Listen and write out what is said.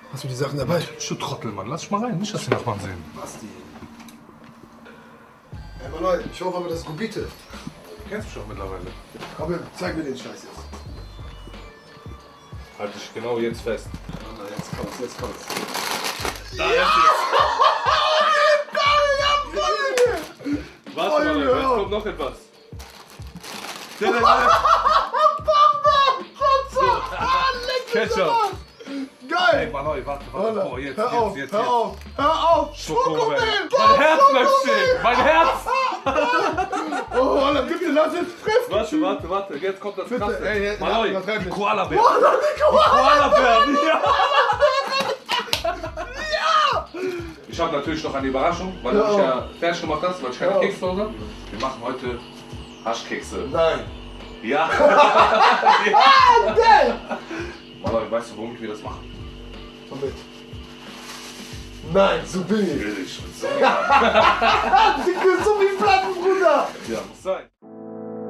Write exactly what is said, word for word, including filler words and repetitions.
Hast du die Sachen dabei? Du Trottel, Mann. Lass dich mal rein. Nicht, dass die Nachbarn sehen. Basti. Ey, mal Leute, ich hoffe aber, das ist Gubite. Du kennst mich doch mittlerweile. Aber zeig mir den Scheiß jetzt. Halt dich genau jetzt fest. Ah, jetzt kommt's, jetzt kommt's. Da ist es. Warte mal, Leute. Jetzt kommt noch etwas. Ketchup. Geil! Ey, Manoi, warte, warte. Warte. Oh, jetzt, Hör jetzt, auf, jetzt, hör jetzt. auf, hör auf! Schokomel. Schokomel! Mein Herz möchte stehen. Mein Herz. Oh, Alter, bitte lass jetzt fressen! Warte, warte, warte. Jetzt kommt das Bitte, Krasse. ey, ey, Manoi, übertreib die nicht. Koala-Bären. Koala, die Koala! Koala-Bären, ja. Ich habe natürlich noch eine Überraschung, weil du Ja. mich ja fertig gemacht hast, weil ich keine Ja. Kekse zu Hause habe. Wir machen heute Haschkekse. Nein! Ja. Ah, geil! Manoi, weißt du, womit wir das machen? Komm mit. Nein, so billig! Billig. So. Die ist so